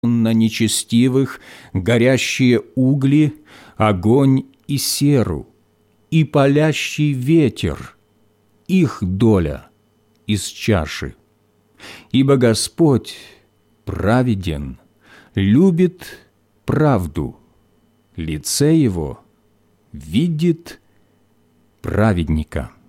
на нечестивых горящие угли, огонь и серу, и палящий ветер, их доля из чаши. Ибо Господь праведен, любит правду, лице Его видит праведника».